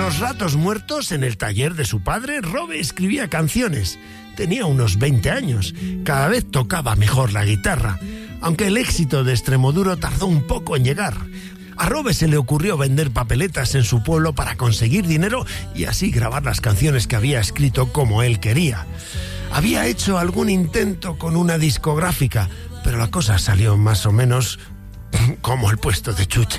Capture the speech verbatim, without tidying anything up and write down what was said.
los ratos muertos, en el taller de su padre, Robe escribía canciones. Tenía unos veinte años. Cada vez tocaba mejor la guitarra, aunque el éxito de Extremoduro tardó un poco en llegar. A Robe se le ocurrió vender papeletas en su pueblo para conseguir dinero y así grabar las canciones que había escrito como él quería. Había hecho algún intento con una discográfica, pero la cosa salió más o menos como el puesto de chuche.